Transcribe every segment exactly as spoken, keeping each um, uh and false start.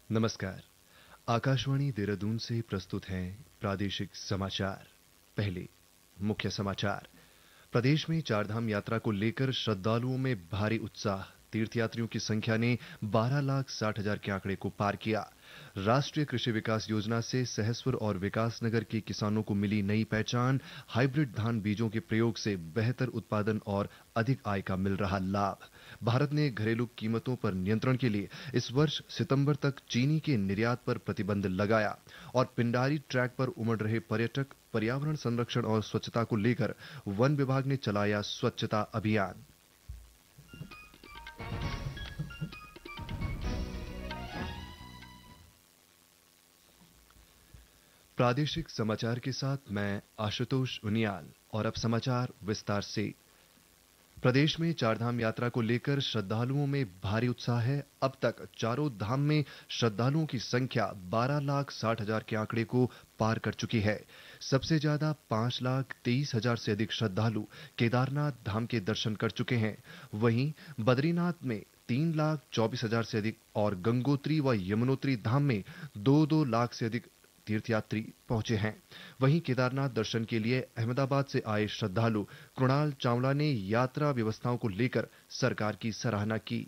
नमस्कार। आकाशवाणी देहरादून से प्रस्तुत हैं प्रादेशिक समाचार। पहले मुख्य समाचार। प्रदेश में चारधाम यात्रा को लेकर श्रद्धालुओं में भारी उत्साह। तीर्थयात्रियों की संख्या ने बारह लाख साठ हजार के आंकड़े को पार किया। राष्ट्रीय कृषि विकास योजना से सहसपुर और विकासनगर के किसानों को मिली नई पहचान। हाइब्रिड धान बीजों के प्रयोग से बेहतर उत्पादन और अधिक आय का मिल रहा लाभ। भारत ने घरेलू कीमतों पर नियंत्रण के लिए इस वर्ष सितंबर तक चीनी के निर्यात पर प्रतिबंध लगाया। और पिंडारी ट्रैक पर उमड़ रहे पर्यटक। पर्यावरण संरक्षण और स्वच्छता को लेकर वन विभाग ने चलाया स्वच्छता अभियान। प्रादेशिक समाचार के साथ मैं आशुतोष उनियाल। और अब समाचार विस्तार से। प्रदेश में चारधाम यात्रा को लेकर श्रद्धालुओं में भारी उत्साह है। अब तक चारों धाम में श्रद्धालुओं की संख्या बारह लाख साठ हजार के आंकड़े को पार कर चुकी है। सबसे ज्यादा पांच लाख तेईस हजार से अधिक श्रद्धालु केदारनाथ धाम के दर्शन कर चुके हैं। वहीं बद्रीनाथ में तीन लाख चौबीस हजार से अधिक और गंगोत्री व यमुनोत्री धाम में दो दो लाख से अधिक तीर्थयात्री पहुंचे हैं। वहीं केदारनाथ दर्शन के लिए अहमदाबाद से आए श्रद्धालु कृणाल चावला ने यात्रा व्यवस्थाओं को लेकर सरकार की सराहना की।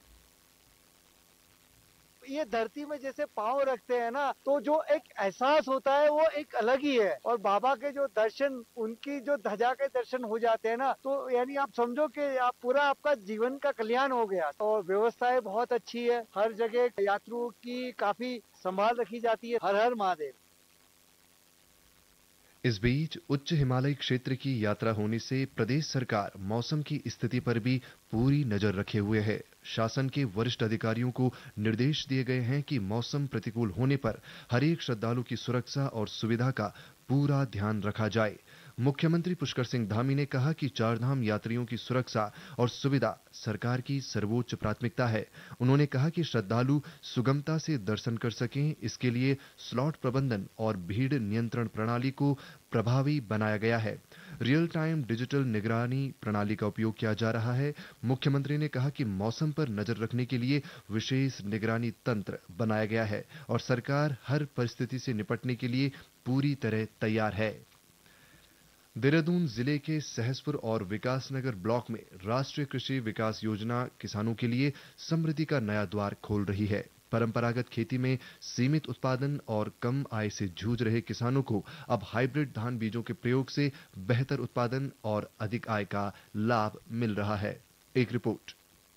ये धरती में जैसे पांव रखते हैं ना, तो जो एक एहसास होता है वो एक अलग ही है। और बाबा के जो दर्शन, उनकी जो ध्वजा के दर्शन हो जाते हैं ना, तो यानी आप समझो कि आप पूरा आपका जीवन का कल्याण हो गया। और व्यवस्थाएं बहुत अच्छी है, हर जगह यात्रियों की काफी संभाल रखी जाती है। हर हर महादेव। इस बीच उच्च हिमालयी क्षेत्र की यात्रा होने से प्रदेश सरकार मौसम की स्थिति पर भी पूरी नजर रखे हुए है। शासन के वरिष्ठ अधिकारियों को निर्देश दिए गए हैं कि मौसम प्रतिकूल होने पर हर एक श्रद्धालु की सुरक्षा और सुविधा का पूरा ध्यान रखा जाए। मुख्यमंत्री पुष्कर सिंह धामी ने कहा कि चारधाम यात्रियों की सुरक्षा और सुविधा सरकार की सर्वोच्च प्राथमिकता है। उन्होंने कहा कि श्रद्धालु सुगमता से दर्शन कर सकें, इसके लिए स्लॉट प्रबंधन और भीड़ नियंत्रण प्रणाली को प्रभावी बनाया गया है। रियल टाइम डिजिटल निगरानी प्रणाली का उपयोग किया जा रहा है। मुख्यमंत्री ने कहा कि मौसम पर नजर रखने के लिए विशेष निगरानी तंत्र बनाया गया है और सरकार हर परिस्थिति से निपटने के लिए पूरी तरह तैयार है। देहरादून जिले के सहसपुर और विकासनगर ब्लॉक में राष्ट्रीय कृषि विकास योजना किसानों के लिए समृद्धि का नया द्वार खोल रही है। परंपरागत खेती में सीमित उत्पादन और कम आय से जूझ रहे किसानों को अब हाइब्रिड धान बीजों के प्रयोग से बेहतर उत्पादन और अधिक आय का लाभ मिल रहा है। एक रिपोर्ट।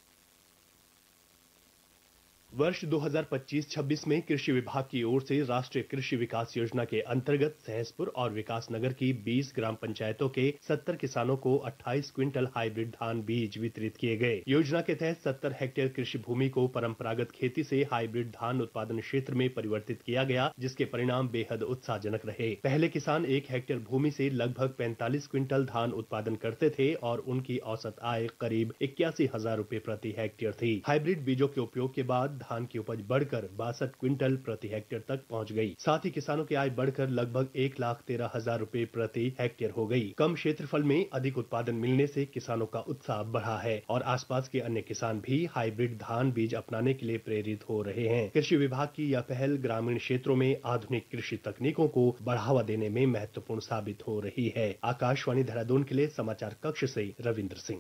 वर्ष दो हज़ार पच्चीस छब्बीस में कृषि विभाग की ओर से राष्ट्रीय कृषि विकास योजना के अंतर्गत सहसपुर और विकासनगर की बीस ग्राम पंचायतों के सत्तर किसानों को अट्ठाईस क्विंटल हाइब्रिड धान बीज वितरित किए गए। योजना के तहत सत्तर हेक्टेयर कृषि भूमि को परंपरागत खेती से हाइब्रिड धान उत्पादन क्षेत्र में परिवर्तित किया गया, जिसके परिणाम बेहद उत्साहजनक रहे। पहले किसान एक हेक्टेयर भूमि से लगभग पैंतालीस क्विंटल धान उत्पादन करते थे और उनकी औसत आय करीब इक्यासी हजार रुपए प्रति हेक्टेयर थी। हाइब्रिड बीजों के उपयोग के बाद धान की उपज बढ़कर बासठ क्विंटल प्रति हेक्टेयर तक पहुंच गई। साथ ही किसानों की आय बढ़कर लगभग एक लाख तेरह हजार रुपए प्रति हेक्टेयर हो गई। कम क्षेत्रफल में अधिक उत्पादन मिलने से किसानों का उत्साह बढ़ा है और आसपास के अन्य किसान भी हाइब्रिड धान बीज अपनाने के लिए प्रेरित हो रहे हैं। कृषि विभाग की यह पहल ग्रामीण क्षेत्रों में आधुनिक कृषि तकनीकों को बढ़ावा देने में महत्वपूर्ण साबित हो रही है। आकाशवाणी देहरादून के लिए समाचार कक्ष से रविंद्र सिंह।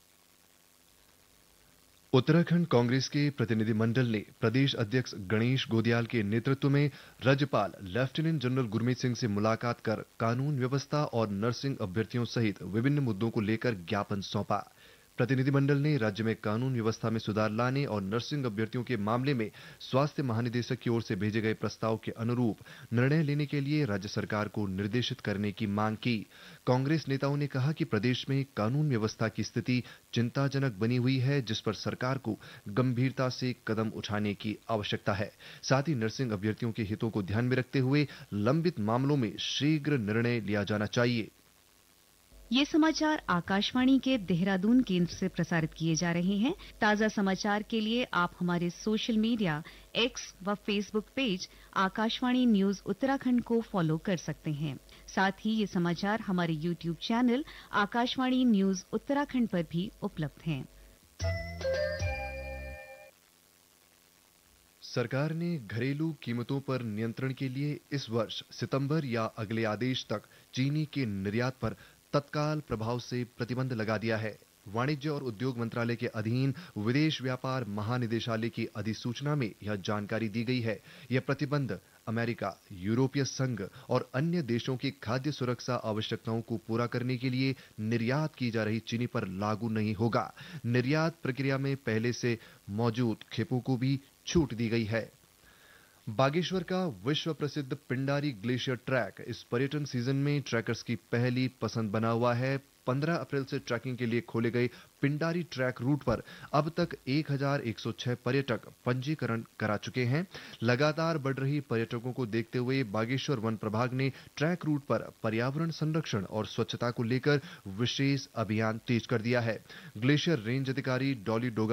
उत्तराखंड कांग्रेस के प्रतिनिधिमंडल ने प्रदेश अध्यक्ष गणेश गोदियाल के नेतृत्व में राज्यपाल लेफ्टिनेंट जनरल गुरमीत सिंह से मुलाकात कर कानून व्यवस्था और नर्सिंग अभ्यर्थियों सहित विभिन्न मुद्दों को लेकर ज्ञापन सौंपा। प्रतिनिधिमंडल ने राज्य में कानून व्यवस्था में सुधार लाने और नर्सिंग अभ्यर्थियों के मामले में स्वास्थ्य महानिदेशक की ओर से भेजे गए प्रस्ताव के अनुरूप निर्णय लेने के लिए राज्य सरकार को निर्देशित करने की मांग की। कांग्रेस नेताओं ने कहा कि प्रदेश में कानून व्यवस्था की स्थिति चिंताजनक बनी हुई है, जिस पर सरकार को गंभीरता से कदम उठाने की आवश्यकता है। साथ ही नर्सिंग अभ्यर्थियों के हितों को ध्यान में रखते हुए लंबित मामलों में शीघ्र निर्णय लिया जाना चाहिए। ये समाचार आकाशवाणी के देहरादून केंद्र से प्रसारित किए जा रहे हैं। ताजा समाचार के लिए आप हमारे सोशल मीडिया एक्स व Facebook page Akashvani news Uttarakhand को फॉलो कर सकते हैं। साथ ही ये समाचार हमारे YouTube channel Akashvani news Uttarakhand पर भी उपलब्ध हैं। सरकार ने घरेलू कीमतों पर नियंत्रण के लिए इस वर्ष सितंबर या अगले आदेश तक चीनी के निर्यात पर तत्काल प्रभाव से प्रतिबंध लगा दिया है। वाणिज्य और उद्योग मंत्रालय के अधीन विदेश व्यापार महानिदेशालय की अधिसूचना में यह जानकारी दी गई है। यह प्रतिबंध अमेरिका, यूरोपीय संघ और अन्य देशों की खाद्य सुरक्षा आवश्यकताओं को पूरा करने के लिए निर्यात की जा रही चीनी पर लागू नहीं होगा। निर्यात प्रक्रिया में पहले से मौजूद खेपों को भी छूट दी गई है। बागेश्वर का विश्व प्रसिद्ध पिंडारी ग्लेशियर ट्रैक इस पर्यटन सीजन में ट्रैकर्स की पहली पसंद बना हुआ है। पंद्रह अप्रैल से ट्रैकिंग के लिए खोले गए पिंडारी ट्रैक रूट पर अब तक एक हज़ार एक सौ छह पर्यटक पंजीकरण करा चुके हैं। लगातार बढ़ रही पर्यटकों को देखते हुए बागेश्वर वन प्रभाग ने ट्रैक रूट पर पर्यावरण संरक्षण और स्वच्छता को लेकर विशेष अभियान तेज कर दिया है। ग्लेशियर रेंज अधिकारी डॉली डोगा